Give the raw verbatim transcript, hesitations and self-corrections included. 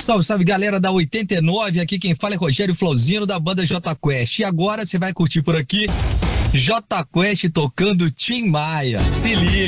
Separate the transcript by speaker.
Speaker 1: Salve, salve galera da oitenta e nove, aqui quem fala é Rogério Flauzino da banda J Quest. E agora você vai curtir por aqui J Quest tocando Tim Maia. Se liga!